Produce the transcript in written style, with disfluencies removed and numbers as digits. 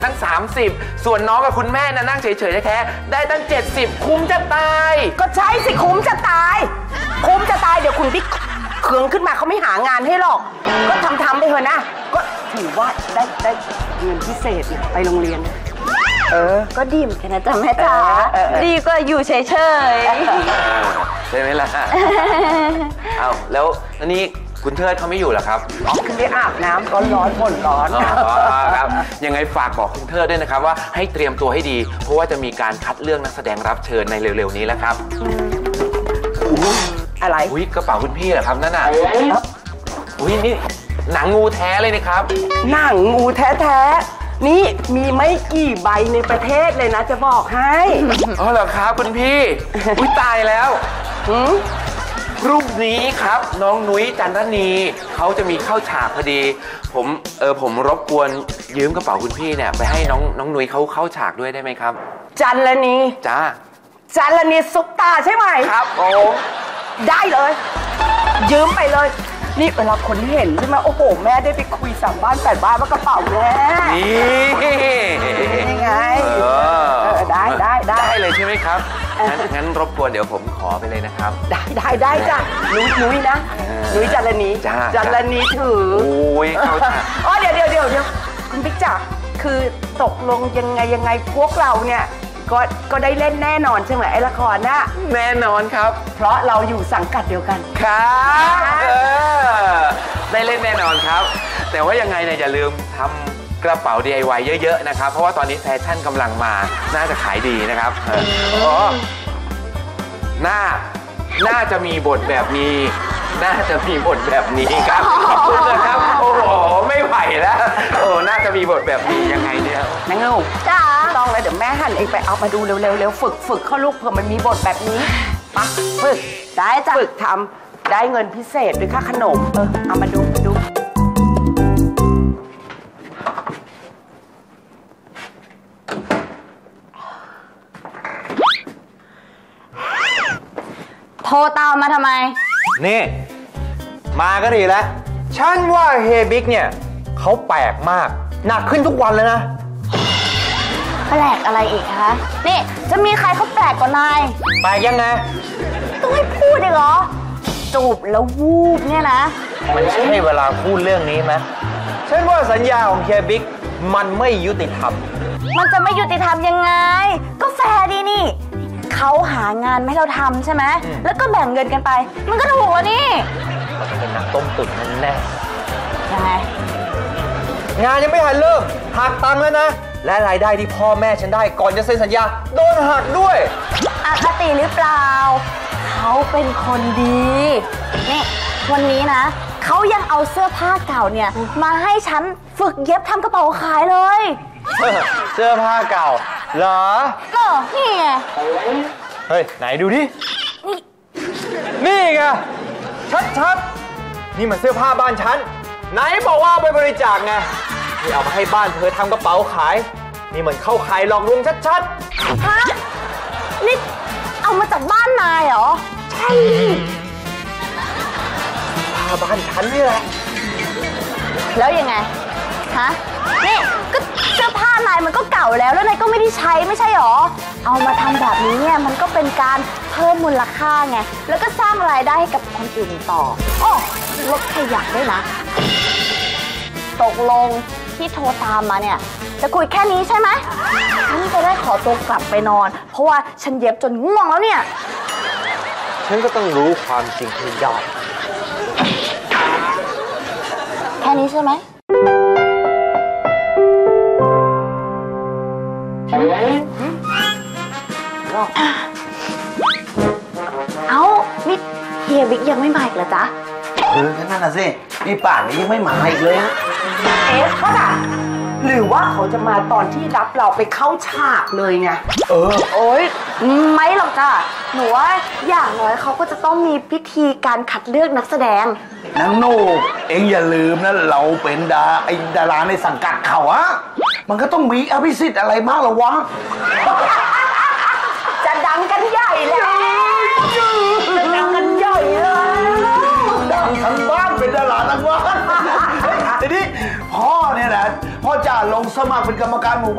ตั้ง30ส่วนน้องกับคุณแม่น่ะนั่งเฉยๆแท้ๆได้ตั้ง70คุ้มจะตายก็ใช่สิคุ้มจะตายคุ้มจะตายเดี๋ยวคุณบิ๊กเคืองขึ้นมาเขาไม่หางานให้หรอกก็ทำไปเถอะนะก็ถือว่าได้เงินพิเศษไปโรงเรียนก็ดีเหมือนกันนะจ๊ะแม่จ๋าดีกว่าอยู่เฉยๆใช่ไหมล่ะเอาแล้วนี่คุณเทิดเขาไม่อยู่เหรอครับคือได้อาบน้ำร้อนฝนร้อนครับยังไงฝากบอกคุณเทิดด้วยนะครับว่าให้เตรียมตัวให้ดีเพราะว่าจะมีการคัดเลือกนักแสดงรับเชิญในเร็วๆนี้แล้วครับอะไรอุ้ยกระเป๋าคุณพี่เหรอครับนั่นน่ะอุ้ยนี่หนังงูแท้เลยนะครับหนังงูแท้ๆนี่มีไม่กี่ใบในประเทศเลยนะจะบอกให้อ๋อเหรอครับคุณพี่อุ้ยตายแล้วพรุ่งนี้ครับน้องนุ้ยจันทนีเขาจะมีเข้าฉากพอดีผมรบกวนยืมกระเป๋าคุณพี่เนี่ยไปให้น้องนุ้ยเขาเข้าฉากด้วยได้ไหมครับจันทนีจ้าจันทนีซุปตาใช่ไหมครับได้เลยยืมไปเลยนี่เวลาคนเห็นใช่ไหมโอ้โหแม่ได้ไปคุย3 บ้าน8 บ้านว่ากระเป๋าแม่นี่ไงได้เลยใช่ไหมครับงั้นรบกวนเดี๋ยวผมขอไปเลยนะครับได้จ้ะนุ้ยนะนุ้ยจันทนีจันทนีถือโอ้ยเขาเดี๋ยวคุณบิ๊กจ๋าคือตกลงยังไงพวกเราเนี่ยก็ได้เล่นแน่นอนใช่ไหมไอ้ละครน่ะแน่นอนครับเพราะเราอยู่สังกัดเดียวกันครับได้เล่นแน่นอนครับแต่ว่ายังไงเนี่ยอย่าลืมทำกระเป๋า DIY เยอะๆนะครับเพราะว่าตอนนี้แฟชั่นกำลังมาน่าจะขายดีนะครับน่าจะมีบทแบบนี้ครับขอบคุณนะครับโอ้โหไม่ไหวแล้วน่าจะมีบทแบบนี้ยังไงเนี่ยนางงูจ้าต้องเลยเดี๋ยวแม่หันเองไปเอามาดูเร็วฝึกเข้าลูกเผื่อมันมีบทแบบนี้ปะฝึกได้จ้ะฝึกทำได้เงินพิเศษด้วยค่าขนมเอามาดูโทรตามมาทำไมนี่มาก็ดีแล้วฉันว่าเฮบิ๊กเนี่ยเขาแปลกมากหนักขึ้นทุกวันเลยนะแปลกอะไรอีกคะนี่จะมีใครเขาแปลกกว่านายแปลกยังไงต้องให้พูดเลยเหรอจูบแล้ววูบเนี่ยนะมันใช่เวลาพูดเรื่องนี้ไหมฉันว่าสัญญาของเฮบิ๊กมันไม่ยุติธรรมมันจะไม่ยุติธรรมยังไงก็แฟร์ดีนี่เขาหางานให้เราทำใช่ไหมแล้วก็แบ่งเงินกันไปมันก็ถูกแล้วนี่มันจะเป็นนักต้มตุ๋นแน่ยังไงงานยังไม่ทันเริ่มหักตังค์แล้วนะและรายได้ที่พ่อแม่ฉันได้ก่อนจะเซ็นสัญญาโดนหักด้วยอคติหรือเปล่าเขาเป็นคนดีนี่วันนี้นะเขายังเอาเสื้อผ้าเก่าเนี่ยมาให้ฉันฝึกเย็บทำกระเป๋าขายเลยเสื้อผ้าเก่าเหรอนี่ไงเฮ้ยไหนดูดินี่ไงชัดนี่มันเสื้อผ้าบ้านฉันไหนบอกว่าไปบริจาคไงนี่เอามาให้บ้านเธอทำกระเป๋าขายนี่มันเข้าขายหลอกลวงชัดฮะนี่เอามาจากบ้านนายเหรอใช่ผ้าบ้านฉันนี่แหละแล้วยังไงฮะนี่ก็เสื้อผ้านายมันก็เก่าแล้วนายก็ไม่ได้ใช้ไม่ใช่หรอเอามาทำแบบนี้เนี่ยมันก็เป็นการเพิ่มมูลค่าไงแล้วก็สร้างรายได้ให้กับคนอื่นต่อลดขยะด้วยนะตกลงที่โทรตามมาเนี่ยจะคุยแค่นี้ใช่ไหมฉันจะได้ขอตัวกลับไปนอนเพราะว่าฉันเย็บจนง่วงแล้วเนี่ยฉันก็ต้องรู้ความจริงให้ได้แค่นี้ใช่ไหมเอ้านี่เฮียบิ๊กยังไม่มาอีกเหรอจ๊ะนั่นน่ะสินี่ป่านนี้ยังไม่มาอีกเลยนะก็ล่ะหรือว่าเขาจะมาตอนที่รับเราไปเข้าฉากเลยไงโอ๊ยไม่หรอกจ้ะหนูว่าอย่างน้อยเขาก็จะต้องมีพิธีการคัดเลือกนักแสดงนางโน่เอ็งอย่าลืมนะเราเป็นดาราในสังกัดเขาอะมันก็ต้องมีอภิสิทธิ์อะไรบ้างหรอวะจะดังกันใหญ่แล้วจะดังกันใหญ่เลยดังทั้งบ้านเป็นดาราทั้งบ้านทีนี้พ่อเนี่ยนะพ่อจะลงสมัครเป็นกรรมการหมู่